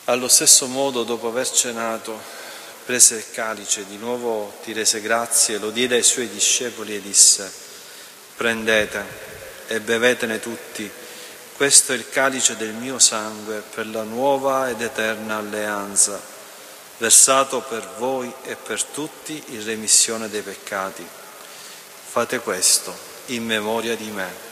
Allo stesso modo, dopo aver cenato, prese il calice, di nuovo ti rese grazie, lo diede ai suoi discepoli e disse: «Prendete e bevetene tutti, questo è il calice del mio sangue per la nuova ed eterna alleanza, versato per voi e per tutti in remissione dei peccati. Fate questo in memoria di me».